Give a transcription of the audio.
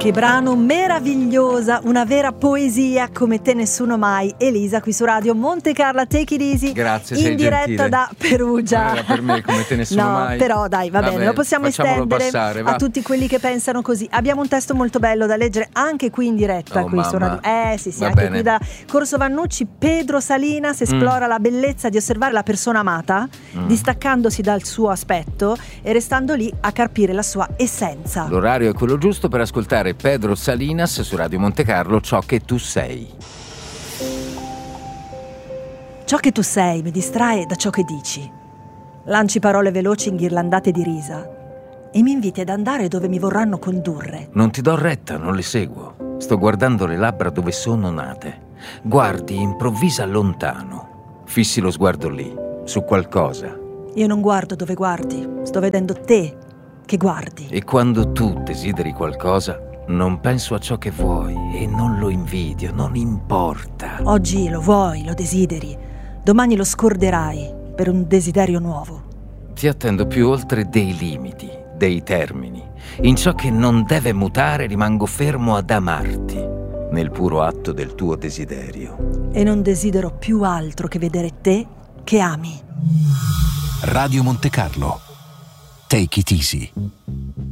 Che brano meravigliosa, una vera poesia come te nessuno mai. Elisa qui su Radio Monte Carlo, Take It Easy. Grazie, in diretta gentile. da Perugia. Non era per me come te nessuno mai. Però dai, va bene, lo possiamo estendere passare, a tutti quelli che pensano così. Abbiamo un testo molto bello da leggere anche qui in diretta, qui su Radio. Sì, va anche bene. qui da Corso Vannucci. Pedro Salinas esplora la bellezza di osservare la persona amata, distaccandosi dal suo aspetto e restando lì a carpire la sua essenza. L'orario è quello giusto per ascoltare Pedro Salinas su Radio Monte Carlo, Ciò che tu sei. Ciò che tu sei mi distrae da ciò che dici. Lanci parole veloci inghirlandate di risa e mi inviti ad andare dove mi vorranno condurre. Non ti do retta, non le seguo. Sto guardando le labbra dove sono nate. Guardi, improvvisa lontano. Fissi lo sguardo lì, su qualcosa. Io non guardo dove guardi, sto vedendo te che guardi. E quando tu desideri qualcosa, non penso a ciò che vuoi e non lo invidio, non importa. Oggi lo vuoi, lo desideri, domani lo scorderai per un desiderio nuovo. Ti attendo più oltre dei limiti, dei termini. In ciò che non deve mutare rimango fermo ad amarti, nel puro atto del tuo desiderio. E non desidero più altro che vedere te che ami. Radio Monte Carlo. Take it easy.